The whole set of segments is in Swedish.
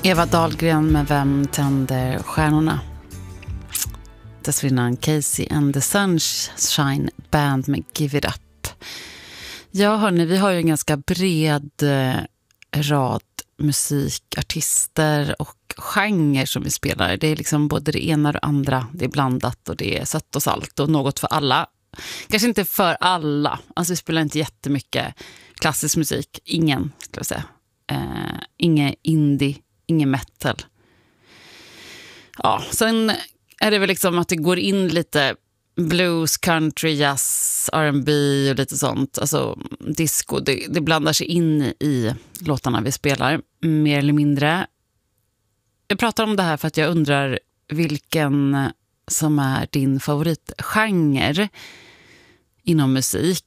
Eva Dahlgren med Vem tänder stjärnorna. Dessförinnan Casey and the Sunshine Band med Give It Up. Ja hörni, vi har ju en ganska bred rad musikartister och genre som vi spelar. Det är liksom både det ena och det andra. Det är blandat och det är sött och salt och något för alla. Kanske inte för alla. Alltså vi spelar inte jättemycket klassisk musik. Ingen, skulle jag säga. Ingen indie, ingen metal. Ja, sen är det väl liksom att det går in lite blues, country, jazz, R&B och lite sånt. Alltså disco, det blandar sig in i låtarna vi spelar, mer eller mindre. Jag pratar om det här för att jag undrar vilken som är din favoritgenre inom musik.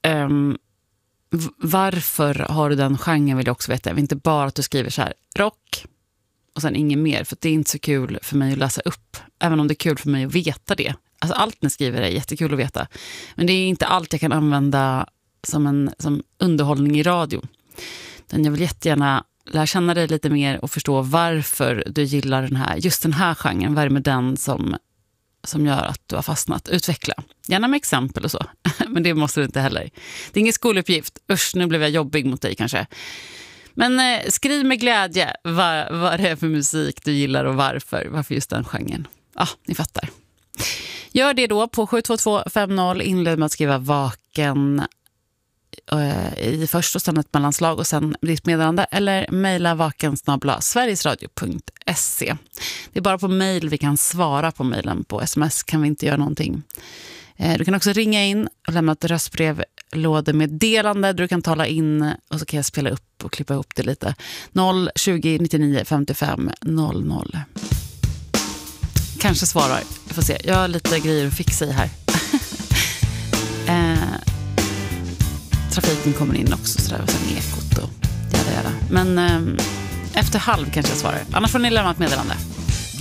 Varför har du den genren vill jag också veta. Jag vill inte bara att du skriver så här rock och sen inget mer, för det är inte så kul för mig att läsa upp, även om det är kul för mig att veta det. Alltså allt ni skriver är jättekul att veta, men det är inte allt jag kan använda som underhållning i radio. Den jag vill jättegärna lära känna dig lite mer och förstå varför du gillar just den här genren. Vad är det med den som gör att du har fastnat? Utveckla. Gärna med exempel och så. Men det måste du inte heller. Det är ingen skoluppgift. Usch, nu blev jag jobbig mot dig kanske. Men skriv med glädje vad det är för musik du gillar och varför. Varför just den genren. Ni fattar. Gör det då på 72250. Inled med att skriva vaken i först och sen ett mellanslag och sen ditt meddelande, eller mejla vaken@sverigesradio.se. Det är bara på mejl vi kan svara på mejlen. På sms kan vi inte göra någonting. Du kan också ringa in och lämna ett röstbrevlådemeddelande där du kan tala in och så kan jag spela upp och klippa ihop det lite. 020 99 55 00. Kanske svarar, vi får se. Jag har lite grejer att fixa i här. Trafiken kommer in också sådär, och sen ekot och jävla. Men efter halv kanske jag svarar. Annars får ni lämna ett meddelande.